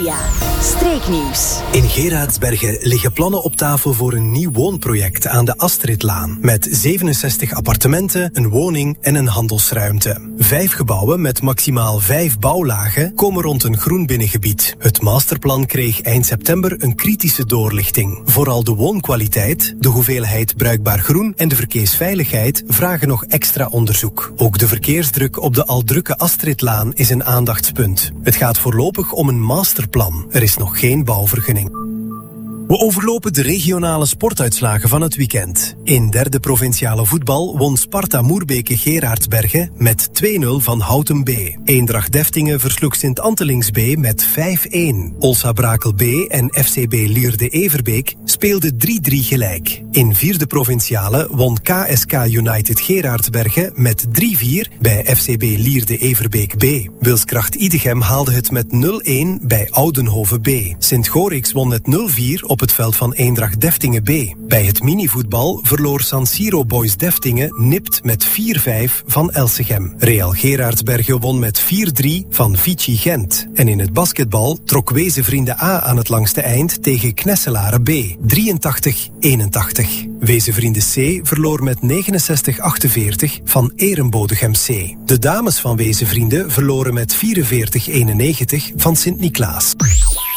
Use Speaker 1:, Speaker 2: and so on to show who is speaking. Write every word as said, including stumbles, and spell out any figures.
Speaker 1: Media. Streeknieuws.
Speaker 2: In Geraardsbergen liggen plannen op tafel voor een nieuw woonproject aan de Astridlaan. Met zevenenzestig appartementen, een woning en een handelsruimte. Vijf gebouwen met maximaal vijf bouwlagen komen rond een groen binnengebied. Het masterplan kreeg eind september een kritische doorlichting. Vooral de woonkwaliteit, de hoeveelheid bruikbaar groen en de verkeersveiligheid vragen nog extra onderzoek. Ook de verkeersdruk op de al drukke Astridlaan is een aandachtspunt. Het gaat voorlopig om een masterplan. Er is nog geen bouwvergunning. We overlopen de regionale sportuitslagen van het weekend. In derde provinciale voetbal won Sparta Moerbeke Geraardsbergen met twee nul van Houten B. Eendracht Deftingen versloeg Sint-Antelings B met vijf-een. Olsa Brakel B en F C B Lierde Everbeek speelden drie drie gelijk. In vierde provinciale won K S K United Geraardsbergen met drie vier bij F C B Lierde Everbeek B. Wilskracht Idegem haalde het met nul-een bij Oudenhoven B. Sint-Gorix won met nul vier op het veld van Eendracht Deftingen B. Bij het minivoetbal verloor San Siro Boys Deftingen nipt met vier vijf van Elsegem. Real Geraardsbergen won met vier drie van Vichy Gent. En in het basketbal trok Wezenvrienden A aan het langste eind tegen Knesselaren B. drieëntachtig eenentachtig. Wezenvrienden C verloor met negenenzestig achtenveertig van Erenbodegem C. De dames van Wezenvrienden verloren met vierenveertig eenennegentig van Sint-Niklaas.